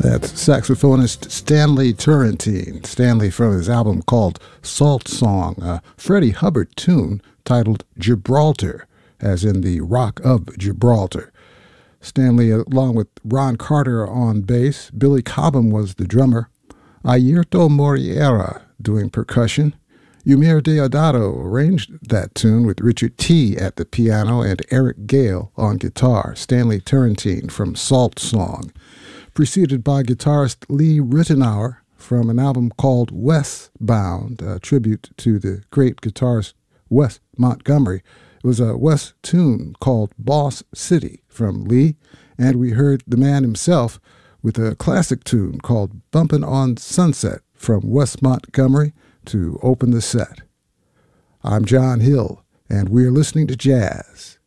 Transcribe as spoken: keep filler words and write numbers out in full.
That's saxophonist Stanley Turrentine. Stanley from his album called Salt Song, a Freddie Hubbard tune titled Gibraltar, as in the Rock of Gibraltar. Stanley, along with Ron Carter on bass, Billy Cobham was the drummer, Airto Moreira doing percussion. Eumir Deodato arranged that tune with Richard T. at the piano and Eric Gale on guitar. Stanley Turrentine from Salt Song, preceded by guitarist Lee Ritenour from an album called Westbound, a tribute to the great guitarist Wes Montgomery. It was a West tune called Boss City from Lee, and we heard the man himself with a classic tune called Bumpin' on Sunset from Wes Montgomery to open the set. I'm John Hill, and we're listening to jazz.